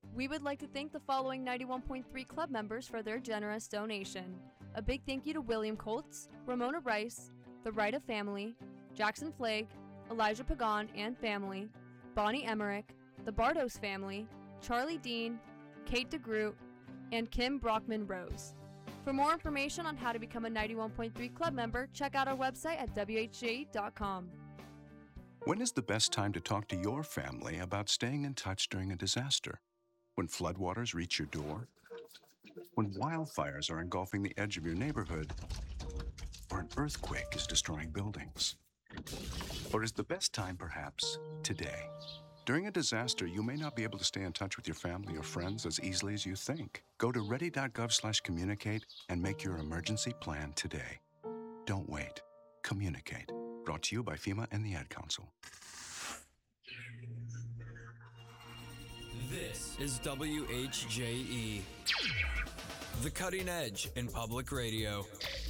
We would like to thank the following 91.3 Club members for their generous donation. A big thank you to William Colts, Ramona Rice, the Rita family, Jackson Flake, Elijah Pagan and family, Bonnie Emmerich, the Bardos family, Charlie Dean, Kate DeGroot, and Kim Brockman Rose. For more information on how to become a 91.3 Club member, check out our website at WHJ.com. When is the best time to talk to your family about staying in touch during a disaster? When floodwaters reach your door? When wildfires are engulfing the edge of your neighborhood? Or an earthquake is destroying buildings? Or is the best time perhaps today? During a disaster, you may not be able to stay in touch with your family or friends as easily as you think. Go to ready.gov/communicate and make your emergency plan today. Don't wait. Communicate. Brought to you by FEMA and the Ad Council. This is WHJE, the cutting edge in public radio.